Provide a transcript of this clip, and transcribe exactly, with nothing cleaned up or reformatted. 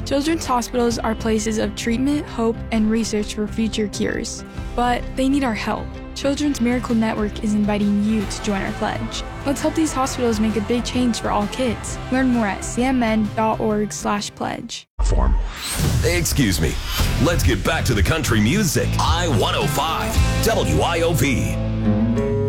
Children's hospitals are places of treatment, hope, and research for future cures. But they need our help. Children's Miracle Network is inviting you to join our pledge. Let's help these hospitals make a big change for all kids. Learn more at c m n dot org slash pledge. Form. Excuse me. Let's get back to the country music. I one oh five W I O V.